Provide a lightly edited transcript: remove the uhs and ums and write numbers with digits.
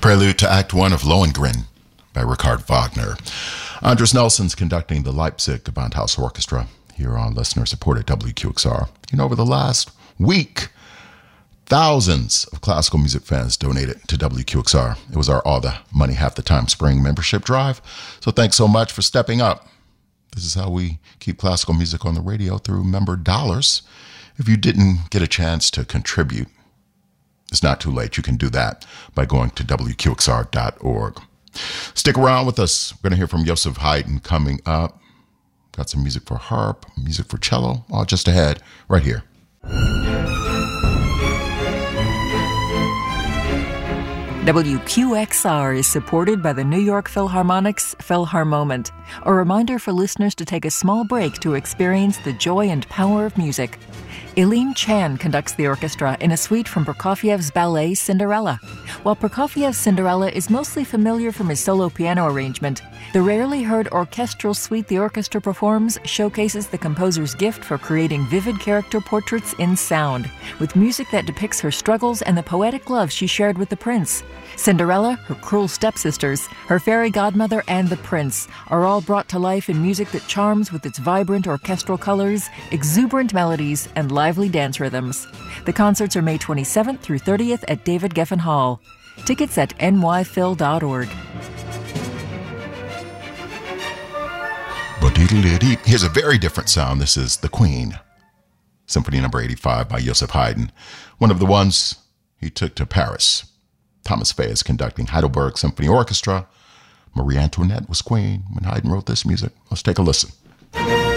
Prelude to Act 1 of Lohengrin by Richard Wagner. Andres Nelson's conducting the Leipzig Gewandhaus Orchestra here on listener-supported WQXR. Over the last week, thousands of classical music fans donated to WQXR. It was our All the Money Half the Time spring membership drive. So thanks so much for stepping up. This is how we keep classical music on the radio, through member dollars. If you didn't get a chance to contribute, it's not too late. You can do that by going to WQXR.org. Stick around with us. We're going to hear from Joseph Haydn coming up. Got some music for harp, music for cello, all just ahead, right here. WQXR is supported by the New York Philharmonic's Philharmoment, a reminder for listeners to take a small break to experience the joy and power of music. Eileen Chan conducts the orchestra in a suite from Prokofiev's ballet Cinderella. While Prokofiev's Cinderella is mostly familiar from his solo piano arrangement, the rarely heard orchestral suite the orchestra performs showcases the composer's gift for creating vivid character portraits in sound, with music that depicts her struggles and the poetic love she shared with the prince. Cinderella, her cruel stepsisters, her fairy godmother, and the prince are all brought to life in music that charms with its vibrant orchestral colors, exuberant melodies, and lively dance rhythms. The concerts are May 27th through 30th at David Geffen Hall. Tickets at nyphil.org. Here's a very different sound. This is The Queen, Symphony No. 85 by Joseph Haydn, one of the ones he took to Paris. Thomas Fay is conducting Heidelberg Symphony Orchestra. Marie Antoinette was queen when Haydn wrote this music. Let's take a listen.